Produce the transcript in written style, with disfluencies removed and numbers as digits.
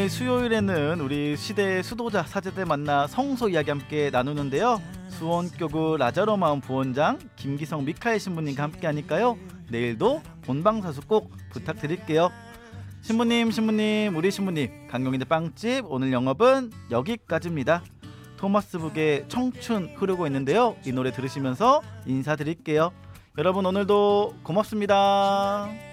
오늘 수요일에는 우리 시대의 수도자 사제들 만나 성서 이야기 함께 나누는데요. 수원교구 라자로 마음 부원장 김기성 미카엘 신부님과 함께 하니까요. 내일도 본방사수 꼭 부탁드릴게요. 신부님 우리 신부님 강용인의 빵집 오늘 영업은 여기까지입니다. 토마스 북의 청춘 흐르고 있는데요. 이 노래 들으시면서 인사드릴게요. 여러분 오늘도 고맙습니다.